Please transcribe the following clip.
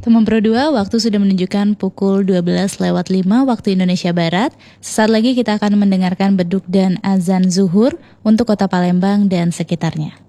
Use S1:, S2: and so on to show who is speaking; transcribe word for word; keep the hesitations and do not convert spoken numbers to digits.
S1: Teman Pro dua, waktu sudah menunjukkan pukul dua belas lewat lima waktu Indonesia Barat. Sesaat lagi kita akan mendengarkan beduk dan azan zuhur untuk kota Palembang dan sekitarnya.